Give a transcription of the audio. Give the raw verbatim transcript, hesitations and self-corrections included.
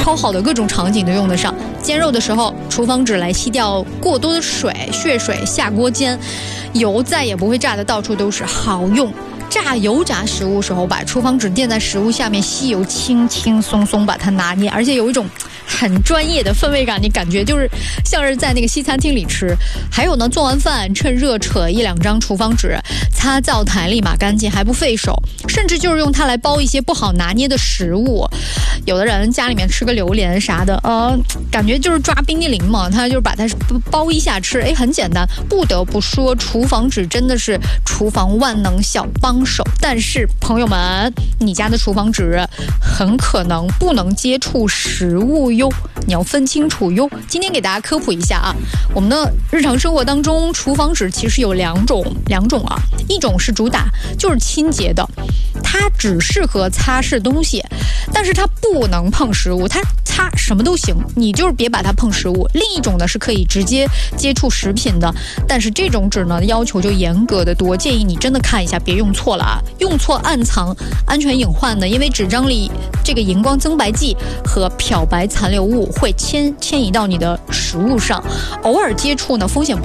超好的，各种场景都用得上。煎肉的时候，厨房纸来吸掉过多的水、血水，下锅煎，油再也不会炸得到处都是，好用。炸油炸食物时候，把厨房纸垫在食物下面吸油，轻轻松松把它拿捏，而且有一种很专业的氛围感，你感觉就是像是在那个西餐厅里吃。还有呢，做完饭趁热扯一两张厨房纸，擦灶台立马干净，还不费手，甚至就是用它来包一些不好拿捏的食物。有的人家里面吃个榴莲啥的，呃，感觉就是抓冰激凌嘛，他就是把它包一下吃，哎，很简单。不得不说，厨房纸真的是厨房万能小帮手。但是朋友们，你家的厨房纸很可能不能接触食物哟，你要分清楚哟。今天给大家科普一下啊，我们的日常生活当中，厨房纸其实有两种，两种啊，一种是主打就是清洁的，它只适合擦拭东西，但是它不能碰食物，它擦什么都行，你就是别把它碰食物。另一种呢是可以直接接触食品的，但是这种纸呢要求就严格的多，建议你真的看一下，别用错了啊，用错暗藏安全隐患的，因为纸张里这个荧光增白剂和漂白残留物会迁迁移到你的食物上，偶尔接触呢风险不